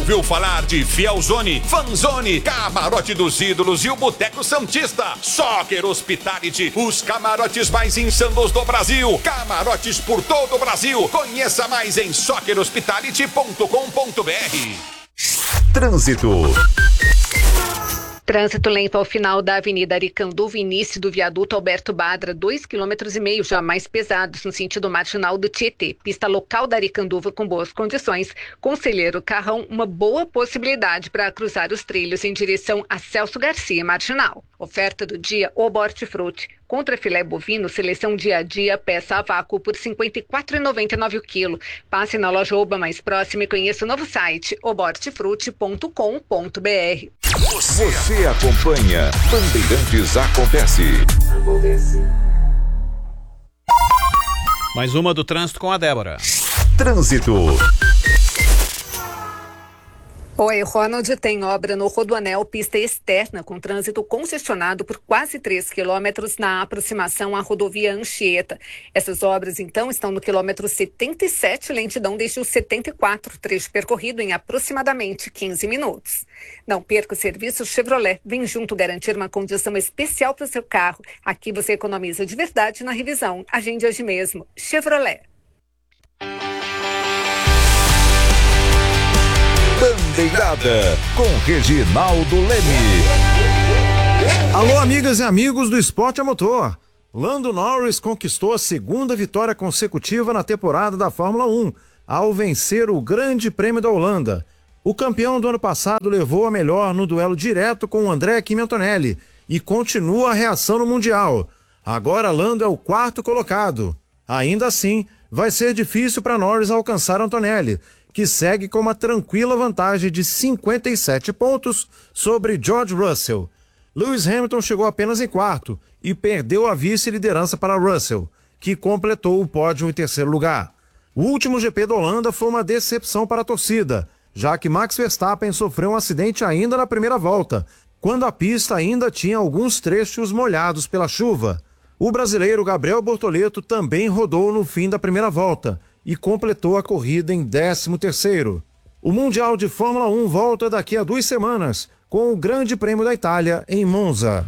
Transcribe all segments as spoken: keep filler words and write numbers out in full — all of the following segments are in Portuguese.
ouviu falar de Fielzone, Fanzone, Camarote dos Ídolos e o Boteco Santista? Soccer Hospitality, os camarotes mais insanos do Brasil. Camarotes por todo o Brasil. Conheça mais em soccer hospitality ponto com ponto br. Trânsito. Trânsito lento ao final da Avenida Aricanduva, início do viaduto Alberto Badra, dois quilômetros e meio já mais pesados no sentido marginal do Tietê. Pista local da Aricanduva com boas condições. Conselheiro Carrão, uma boa possibilidade para cruzar os trilhos em direção a Celso Garcia Marginal. Oferta do dia, Oba Hortifruti. Contra filé bovino, seleção dia a dia, peça a vácuo por cinquenta e quatro reais e noventa e nove centavos o quilo. Passe na loja Oba mais próxima e conheça o novo site, oba hortifruti ponto com ponto br. Você, Você acompanha Bandeirantes Acontece. Acontece. Mais uma do trânsito com a Débora. Trânsito. Oi, Ronald, tem obra no Rodoanel, pista externa, com trânsito congestionado por quase três quilômetros na aproximação à rodovia Anchieta. Essas obras, então, estão no quilômetro setenta e sete, lentidão desde o setenta e quatro, trecho percorrido em aproximadamente quinze minutos. Não perca o serviço Chevrolet. Vem junto garantir uma condição especial para o seu carro. Aqui você economiza de verdade na revisão. Agende hoje mesmo. Chevrolet. Bandeirada, com Reginaldo Leme. Alô, amigas e amigos do esporte a motor. Lando Norris conquistou a segunda vitória consecutiva na temporada da Fórmula um, ao vencer o Grande Prêmio da Holanda. O campeão do ano passado levou a melhor no duelo direto com o André Kimi Antonelli e continua a reação no Mundial. Agora Lando é o quarto colocado. Ainda assim, vai ser difícil para Norris alcançar Antonelli, que segue com uma tranquila vantagem de cinquenta e sete pontos sobre George Russell. Lewis Hamilton chegou apenas em quarto e perdeu a vice-liderança para Russell, que completou o pódio em terceiro lugar. O último G P da Holanda foi uma decepção para a torcida, já que Max Verstappen sofreu um acidente ainda na primeira volta, quando a pista ainda tinha alguns trechos molhados pela chuva. O brasileiro Gabriel Bortoleto também rodou no fim da primeira volta e completou a corrida em décimo terceiro. O Mundial de Fórmula um volta daqui a duas semanas, com o Grande Prêmio da Itália em Monza.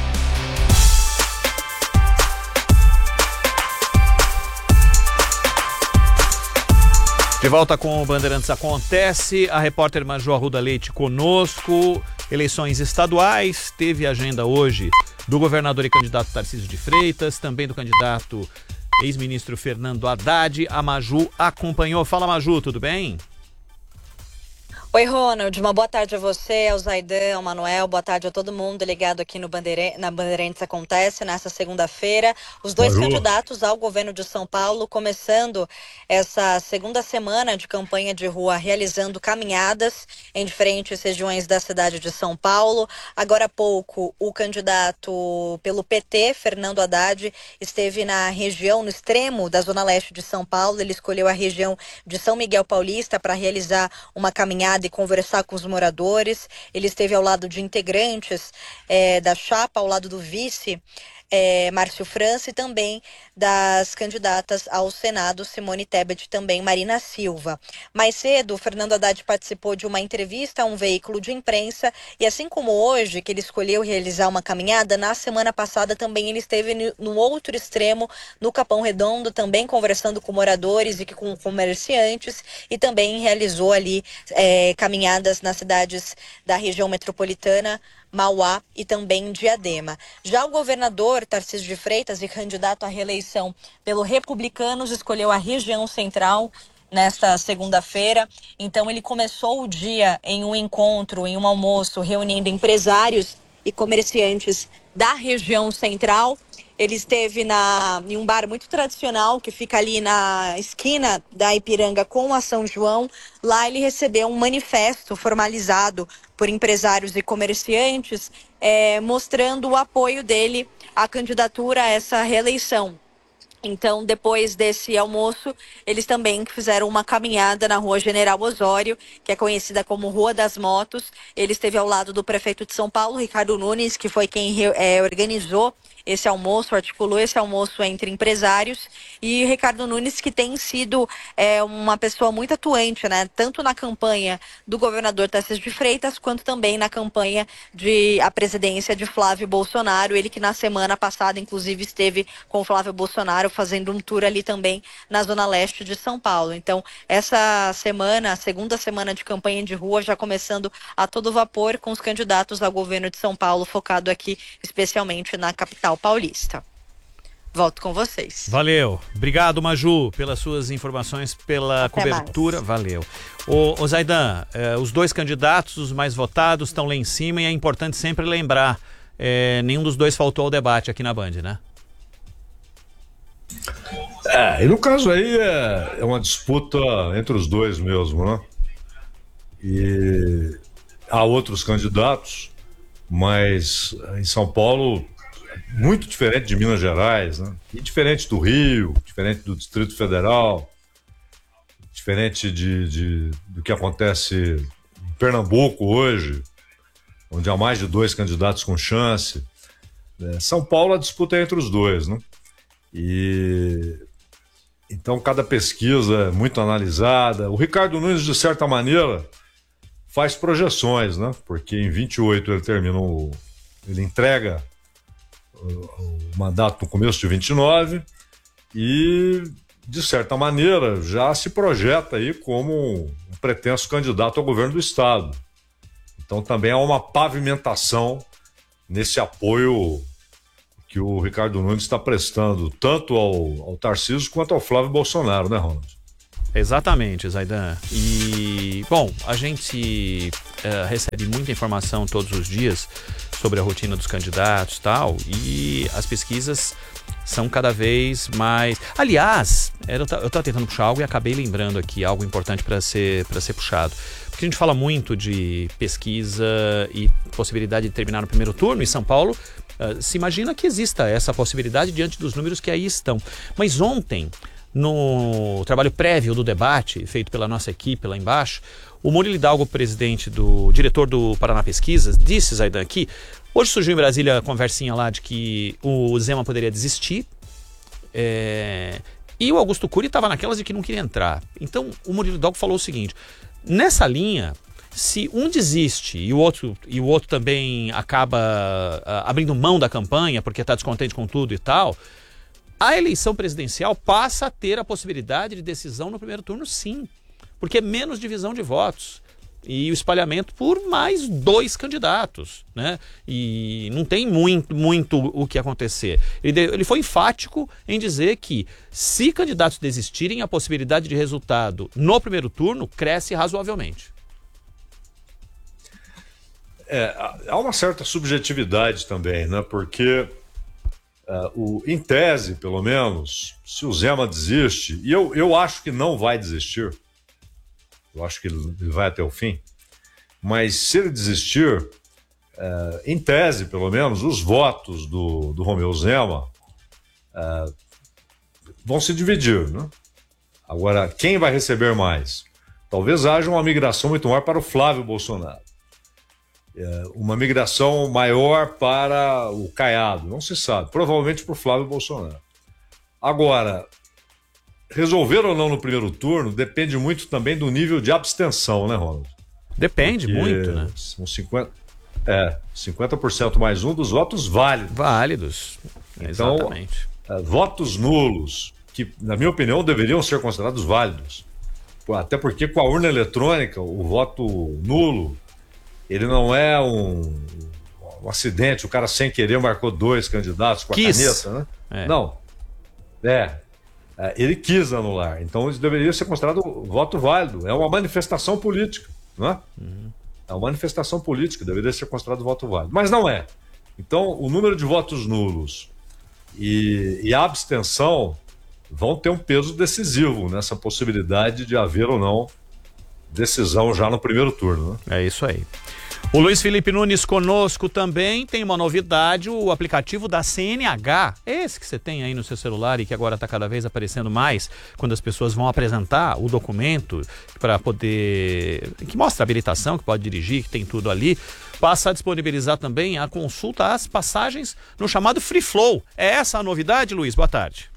De volta com o Bandeirantes Acontece, a repórter Maju Arruda Leite conosco. Eleições estaduais, teve agenda hoje do governador e candidato Tarcísio de Freitas, também do candidato ex-ministro Fernando Haddad. A Maju acompanhou. Fala, Maju, tudo bem? Oi, Ronald, uma boa tarde a você, ao Zaidan, ao Manuel, boa tarde a todo mundo ligado aqui no Bandeira... na Bandeirantes Acontece nessa segunda-feira. Os dois Maju. candidatos ao governo de São Paulo começando essa segunda semana de campanha de rua, realizando caminhadas em diferentes regiões da cidade de São Paulo. Agora há pouco, o candidato pelo P T, Fernando Haddad, esteve na região, no extremo da zona leste de São Paulo. Ele escolheu a região de São Miguel Paulista para realizar uma caminhada e conversar com os moradores. Ele esteve ao lado de integrantes é, da chapa, ao lado do vice é, Márcio França, e também das candidatas ao Senado, Simone Tebet, também Marina Silva. Mais cedo, Fernando Haddad participou de uma entrevista a um veículo de imprensa, e assim como hoje, que ele escolheu realizar uma caminhada, na semana passada também ele esteve no outro extremo, no Capão Redondo, também conversando com moradores e com comerciantes, e também realizou ali é, caminhadas nas cidades da região metropolitana, Mauá e também Diadema. Já o governador Tarcísio de Freitas, e candidato à reeleição pelo Republicanos, escolheu a região central nesta segunda-feira. Então ele começou o dia em um encontro, em um almoço, reunindo empresários e comerciantes da região central. Ele esteve na, em um bar muito tradicional que fica ali na esquina da Ipiranga com a São João. Lá ele recebeu um manifesto formalizado por empresários e comerciantes, é, mostrando o apoio dele à candidatura a essa reeleição. Então, depois desse almoço, eles também fizeram uma caminhada na Rua General Osório, que é conhecida como Rua das Motos. Ele esteve ao lado do prefeito de São Paulo, Ricardo Nunes, que foi quem é, organizou esse almoço, articulou esse almoço entre empresários, e Ricardo Nunes, que tem sido é, uma pessoa muito atuante, né, tanto na campanha do governador Tarcísio de Freitas, quanto também na campanha de a presidência de Flávio Bolsonaro, ele que na semana passada, inclusive, esteve com Flávio Bolsonaro fazendo um tour ali também na zona leste de São Paulo. Então, essa semana, a segunda semana de campanha de rua, já começando a todo vapor com os candidatos ao governo de São Paulo, focado aqui especialmente na capital paulista. Volto com vocês. Valeu. Obrigado, Maju, pelas suas informações, pela Até cobertura. Mais. Valeu. Ô, ô Zaidan, eh, os dois candidatos, os mais votados, estão lá em cima, e é importante sempre lembrar, eh, nenhum dos dois faltou ao debate aqui na Band, né? É, e no caso aí é, é uma disputa entre os dois mesmo, né? E há outros candidatos, mas em São Paulo, muito diferente de Minas Gerais, né? E diferente do Rio, diferente do Distrito Federal, diferente de, de, do que acontece em Pernambuco hoje, onde há mais de dois candidatos com chance. É, São Paulo, a disputa é entre os dois, né? E então cada pesquisa é muito analisada. O Ricardo Nunes, de certa maneira, faz projeções, né? Porque em vinte e oito ele termina o, ele entrega o, o mandato no começo de vinte e nove e, de certa maneira, já se projeta aí como um pretenso candidato ao governo do estado. Então também há uma pavimentação nesse apoio que o Ricardo Nunes está prestando tanto ao, ao Tarcísio quanto ao Flávio Bolsonaro, né, Ronald? Exatamente, Zaidan. E, bom, a gente uh, recebe muita informação todos os dias sobre a rotina dos candidatos e tal, e as pesquisas são cada vez mais... Aliás, eu estava tentando puxar algo e acabei lembrando aqui algo importante para ser, para ser puxado. Porque a gente fala muito de pesquisa e possibilidade de terminar no primeiro turno, em São Paulo uh, se imagina que exista essa possibilidade diante dos números que aí estão. Mas ontem, no trabalho prévio do debate, feito pela nossa equipe lá embaixo, o Murilo Hidalgo, presidente do diretor do Paraná Pesquisas, disse, Zaidan, que hoje surgiu em Brasília a conversinha lá de que o Zema poderia desistir, é, e o Augusto Cury estava naquelas de que não queria entrar. Então o Murilo Hidalgo falou o seguinte: nessa linha, se um desiste e o outro, e o outro também acaba uh, abrindo mão da campanha porque está descontente com tudo e tal, a eleição presidencial passa a ter a possibilidade de decisão no primeiro turno, sim, porque é menos divisão de votos e o espalhamento por mais dois candidatos, né? E não tem muito, muito o que acontecer. Ele, ele foi enfático em dizer que, se candidatos desistirem, a possibilidade de resultado no primeiro turno cresce razoavelmente. É, há uma certa subjetividade também, né? Porque uh, o, em tese, pelo menos, se o Zema desiste, e eu, eu acho que não vai desistir, eu acho que ele vai até o fim, mas se ele desistir, uh, em tese, pelo menos, os votos do, do Romeu Zema uh, vão se dividir, né? Agora, quem vai receber mais? Talvez haja uma migração muito maior para o Flávio Bolsonaro. Uma migração maior para o Caiado, não se sabe, provavelmente para o Flávio Bolsonaro. Agora, resolver ou não no primeiro turno depende muito também do nível de abstenção, né, Ronald? Depende Porque muito, né? São cinquenta, é, cinquenta por cento mais um dos votos válidos. Válidos, então, exatamente. É, votos nulos, que na minha opinião deveriam ser considerados válidos. Até porque com a urna eletrônica, o voto nulo, ele não é um, um acidente, o cara sem querer marcou dois candidatos com a quis. caneta, né? É. Não. É, é. Ele quis anular. Então isso deveria ser considerado voto válido. É uma manifestação política, não é? Uhum. É uma manifestação política, deveria ser considerado voto válido. Mas não é. Então o número de votos nulos e, e a abstenção vão ter um peso decisivo nessa possibilidade de haver ou não decisão já no primeiro turno, né? É isso aí. O Luiz Felipe Nunes conosco também. Tem uma novidade, o aplicativo da C N H, esse que você tem aí no seu celular e que agora está cada vez aparecendo mais quando as pessoas vão apresentar o documento para poder, que mostra a habilitação, que pode dirigir, que tem tudo ali, passa a disponibilizar também a consulta às passagens no chamado Free Flow. É essa a novidade, Luiz? Boa tarde.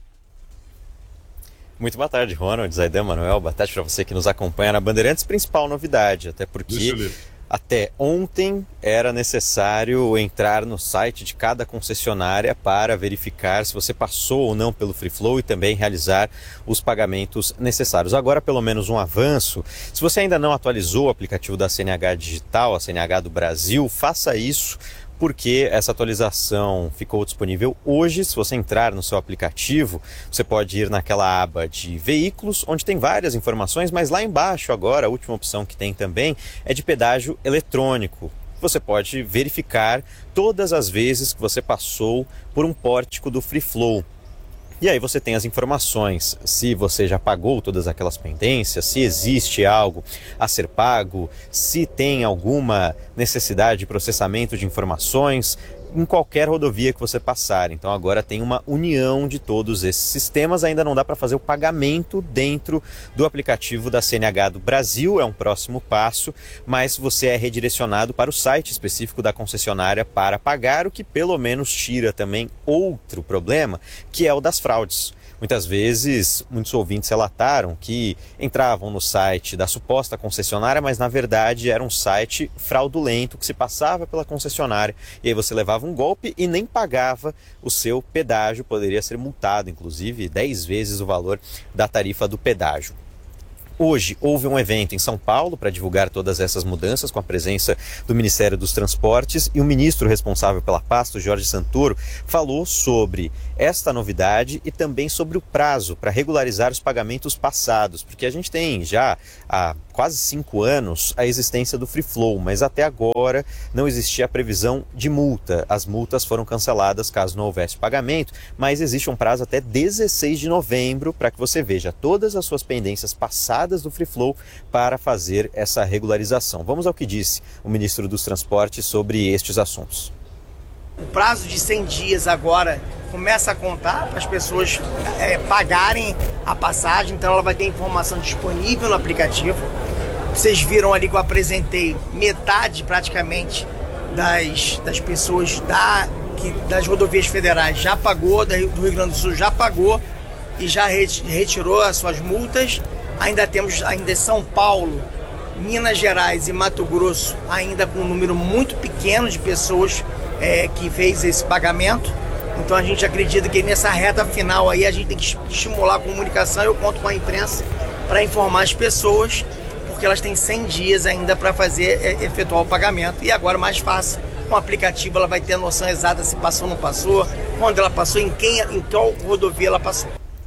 Muito boa tarde, Ronald, Zaidan, Manuel. Boa tarde para você que nos acompanha na Bandeirantes. Principal novidade, até porque até ontem era necessário entrar no site de cada concessionária para verificar se você passou ou não pelo Free Flow e também realizar os pagamentos necessários. Agora, pelo menos um avanço. Se você ainda não atualizou o aplicativo da C N H Digital, a C N H do Brasil, faça isso, porque essa atualização ficou disponível hoje. Se você entrar no seu aplicativo, você pode ir naquela aba de veículos, onde tem várias informações, mas lá embaixo agora, a última opção que tem também é de pedágio eletrônico. Você pode verificar todas as vezes que você passou por um pórtico do Free Flow. E aí você tem as informações, se você já pagou todas aquelas pendências, se existe algo a ser pago, se tem alguma necessidade de processamento de informações em qualquer rodovia que você passar. Então agora tem uma união de todos esses sistemas. Ainda não dá para fazer o pagamento dentro do aplicativo da C N H do Brasil, é um próximo passo, mas você é redirecionado para o site específico da concessionária para pagar, o que pelo menos tira também outro problema, que é o das fraudes. Muitas vezes, muitos ouvintes relataram que entravam no site da suposta concessionária, mas na verdade era um site fraudulento que se passava pela concessionária. E aí você levava um golpe e nem pagava o seu pedágio, poderia ser multado, inclusive, dez vezes o valor da tarifa do pedágio. Hoje houve um evento em São Paulo para divulgar todas essas mudanças com a presença do Ministério dos Transportes, e o ministro responsável pela pasta, Jorge Santoro, falou sobre esta novidade e também sobre o prazo para regularizar os pagamentos passados, porque a gente tem já há quase cinco anos a existência do Free Flow, mas até agora não existia a previsão de multa. As multas foram canceladas caso não houvesse pagamento, mas existe um prazo até dezesseis de novembro para que você veja todas as suas pendências passadas do Free Flow para fazer essa regularização. Vamos ao que disse o ministro dos Transportes sobre estes assuntos. O prazo de cem dias agora começa a contar para as pessoas é, pagarem a passagem, então ela vai ter informação disponível no aplicativo. Vocês viram ali que eu apresentei metade praticamente das, das pessoas da, que, das rodovias federais já pagou, da, do Rio Grande do Sul já pagou e já retirou as suas multas. Ainda temos ainda São Paulo, Minas Gerais e Mato Grosso ainda com um número muito pequeno de pessoas é, que fez esse pagamento. Então a gente acredita que nessa reta final aí a gente tem que estimular a comunicação. Eu conto com a imprensa para informar as pessoas, porque elas têm cem dias ainda para fazer, é, efetuar o pagamento. E agora mais fácil, com o aplicativo ela vai ter a noção exata se passou ou não passou, quando ela passou, em, quem, em qual rodovia ela passou.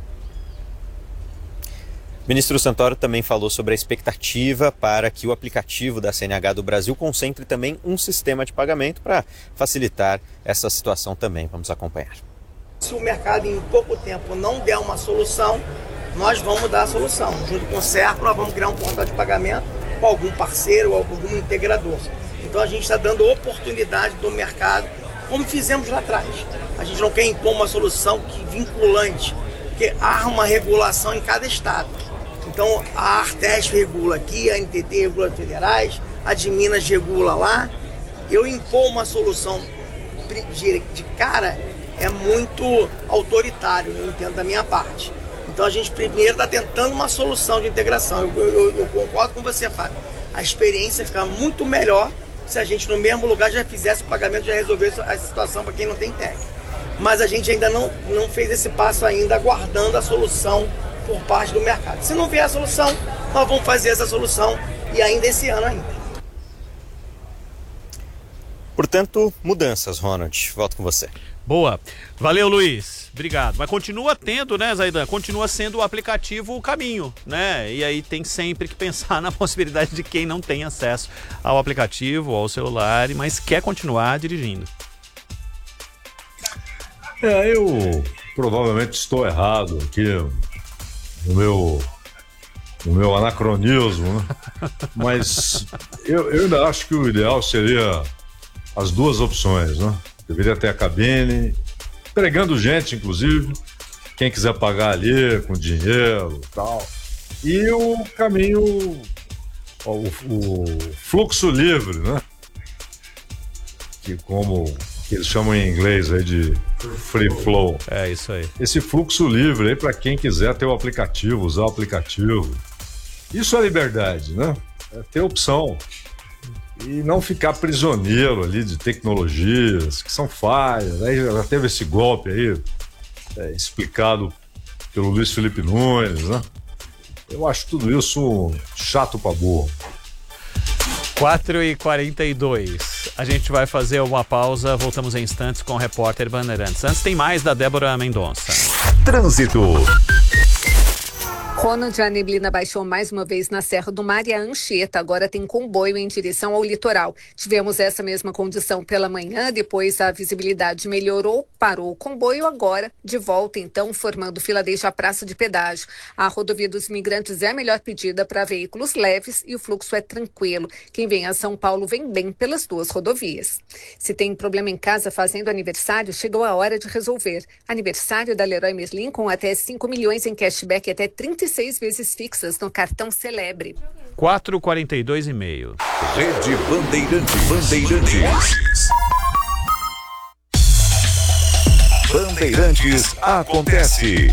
O ministro Santoro também falou sobre a expectativa para que o aplicativo da C N H do Brasil concentre também um sistema de pagamento para facilitar essa situação também. Vamos acompanhar. Se o mercado em pouco tempo não der uma solução, nós vamos dar a solução. Junto com o Serco, nós vamos criar um portal de pagamento com algum parceiro ou algum integrador. Então a gente está dando oportunidade do mercado, como fizemos lá atrás. A gente não quer impor uma solução que vinculante, porque há uma regulação em cada estado. Então a Artesp regula aqui, a N T T regula as federais, a de Minas regula lá. Eu impor uma solução de, de cara é muito autoritário, eu entendo da minha parte. Então a gente primeiro está tentando uma solução de integração. Eu, eu, eu concordo com você, Fábio. A experiência fica muito melhor se a gente no mesmo lugar já fizesse o pagamento, já resolvesse a situação para quem não tem técnico. Mas a gente ainda não, não fez esse passo ainda, aguardando a solução por parte do mercado. Se não vier a solução, nós vamos fazer essa solução e ainda esse ano ainda. Portanto, mudanças, Ronald. Volto com você. Boa. Valeu, Luiz. Obrigado. Mas continua tendo, né, Zaidan? Continua sendo o aplicativo o caminho, né? E aí tem sempre que pensar na possibilidade de quem não tem acesso ao aplicativo, ao celular, mas quer continuar dirigindo. É, eu provavelmente estou errado aqui no meu, o meu anacronismo, né? Mas eu, eu ainda acho que o ideal seria as duas opções, né? Deveria ter a cabine, pregando gente, inclusive, quem quiser pagar ali com dinheiro e tal. E o caminho, o, o fluxo livre, né? Que como que eles chamam em inglês aí de free flow. É isso aí. Esse fluxo livre aí para quem quiser ter o aplicativo, usar o aplicativo. Isso é liberdade, né? É ter opção. E não ficar prisioneiro ali de tecnologias que são falhas. Aí já teve esse golpe aí, é, explicado pelo Luiz Felipe Nunes, né? Eu acho tudo isso chato pra burro. quatro e quarenta e dois. A gente vai fazer uma pausa, voltamos em instantes com o repórter Bandeirantes. Antes tem mais da Débora Mendonça. Trânsito. Ronald, a neblina baixou mais uma vez na Serra do Mar e a Anchieta agora tem comboio em direção ao litoral. Tivemos essa mesma condição pela manhã, depois a visibilidade melhorou, parou o comboio, agora de volta então, formando fila desde a Praça de Pedágio. A rodovia dos Imigrantes é a melhor pedida para veículos leves e o fluxo é tranquilo. Quem vem a São Paulo vem bem pelas duas rodovias. Se tem problema em casa fazendo aniversário, chegou a hora de resolver. Aniversário da Leroy Merlin com até cinco milhões em cashback e até trinta e seis vezes fixas no cartão Celebre. quatro e quarenta e dois e meio. Rede Bandeirantes. Bandeirantes. Bandeirantes acontece.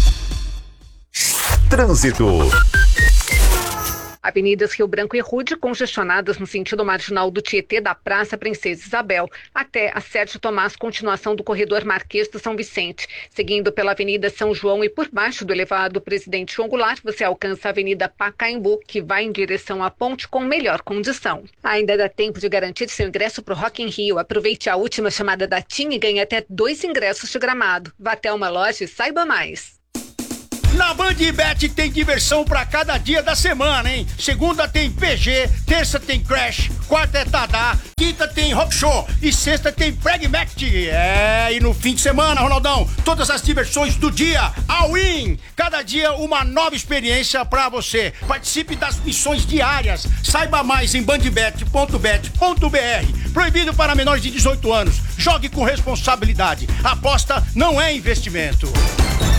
Trânsito. Avenidas Rio Branco e Rude congestionadas no sentido marginal do Tietê, da Praça Princesa Isabel até a Sérgio Tomás, continuação do corredor Marquês do São Vicente. Seguindo pela Avenida São João e por baixo do elevado Presidente João Goulart, você alcança a Avenida Pacaembu, que vai em direção à ponte com melhor condição. Ainda dá tempo de garantir seu ingresso para o Rock in Rio. Aproveite a última chamada da TIM e ganhe até dois ingressos de gramado. Vá até uma loja e saiba mais. Na Bandbet tem diversão pra cada dia da semana, hein? Segunda tem P G, terça tem Crash, quarta é Tadá, quinta tem Rock Show e sexta tem Pragmatic. É, e no fim de semana, Ronaldão, todas as diversões do dia, all in! Cada dia uma nova experiência pra você. Participe das missões diárias. Saiba mais em bandbet ponto bet ponto b r. Proibido para menores de dezoito anos. Jogue com responsabilidade. Aposta não é investimento.